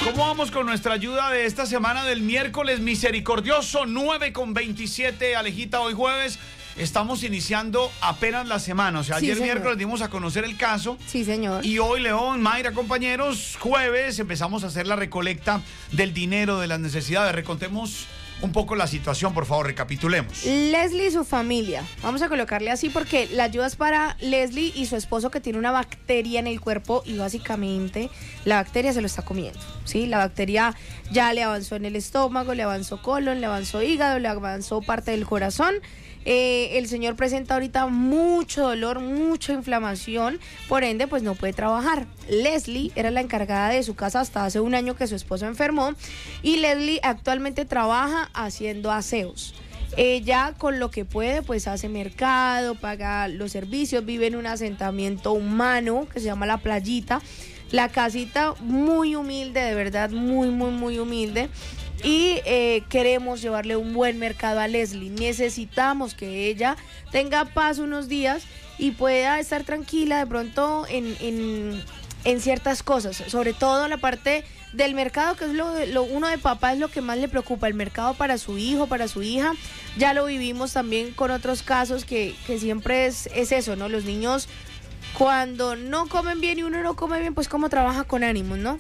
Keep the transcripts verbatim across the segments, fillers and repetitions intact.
¿Cómo vamos con nuestra ayuda de esta semana del miércoles misericordioso? nueve con veintisiete, Alejita, hoy jueves. Estamos iniciando apenas la semana, o sea, Sí, ayer señor. miércoles dimos a conocer el caso. Sí, señor. Y hoy, León, Mayra, compañeros, jueves empezamos a hacer la recolecta del dinero, de las necesidades. Recontemos un poco la situación, por favor, recapitulemos. Leslie y su familia. Vamos a colocarle así porque la ayuda es para Leslie y su esposo que tiene una bacteria en el cuerpo y básicamente la bacteria se lo está comiendo, ¿sí? La bacteria ya le avanzó en el estómago, le avanzó colon, le avanzó hígado, le avanzó parte del corazón. Eh, el señor presenta ahorita mucho dolor, mucha inflamación, por ende pues no puede trabajar. Leslie era la encargada de su casa hasta hace un año que su esposo enfermó y Leslie actualmente trabaja haciendo aseos. Ella con lo que puede pues hace mercado, paga los servicios, vive en un asentamiento humano que se llama La Playita. La casita muy humilde, de verdad muy muy muy humilde. Y eh, queremos llevarle un buen mercado a Leslie. Necesitamos que ella tenga paz unos días y pueda estar tranquila de pronto en, en, en ciertas cosas, sobre todo la parte del mercado, que es lo, lo uno de papá es lo que más le preocupa, el mercado para su hijo, para su hija. Ya lo vivimos también con otros casos que, que siempre es, es eso, ¿no? Los niños cuando no comen bien y uno no come bien, pues cómo trabaja con ánimos, ¿no?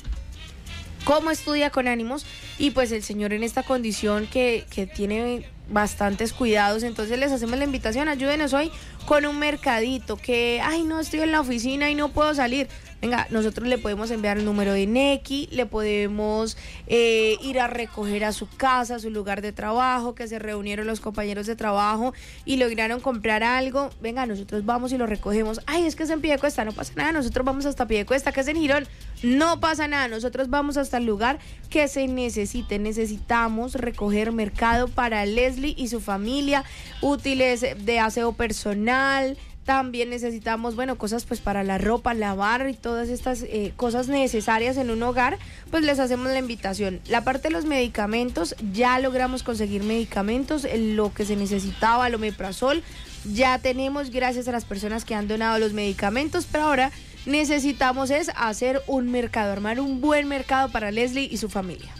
Cómo estudia con ánimos. Y pues el señor en esta condición que, que tiene bastantes cuidados, entonces les hacemos la invitación, ayúdenos hoy con un mercadito, que, ay no, estoy en la oficina y no puedo salir. Venga, nosotros le podemos enviar el número de Nequi, le podemos eh, ir a recoger a su casa, a su lugar de trabajo, que se reunieron los compañeros de trabajo y lograron comprar algo. Venga, nosotros vamos y lo recogemos. Ay, es que es en Piedecuesta, no pasa nada, nosotros vamos hasta Piedecuesta, que es en Girón, no pasa nada, nosotros vamos hasta el lugar que se necesite. Necesitamos recoger mercado para Leslie y su familia, útiles de aseo personal. También necesitamos, bueno, cosas pues para la ropa, lavar y todas estas eh, cosas necesarias en un hogar, pues les hacemos la invitación. La parte de los medicamentos, ya logramos conseguir medicamentos, lo que se necesitaba, el omeprazol, ya tenemos gracias a las personas que han donado los medicamentos, pero ahora necesitamos es hacer un mercado, armar un buen mercado para Leslie y su familia.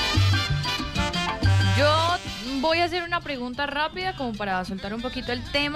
Yo voy a hacer una pregunta rápida como para soltar un poquito el tema.